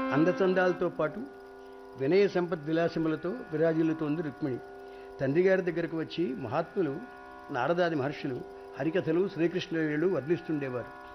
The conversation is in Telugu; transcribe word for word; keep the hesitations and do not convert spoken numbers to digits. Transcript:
అందచందాలతో పాటు వినయ సంపద్ విలాసములతో విరాజిల్లుతోంది రుక్మిణి. తండ్రి గారి దగ్గరకు వచ్చి మహాత్ములు నారదాది మహర్షులు హరికథలు శ్రీకృష్ణలీలలు వర్ణిస్తుండేవారు.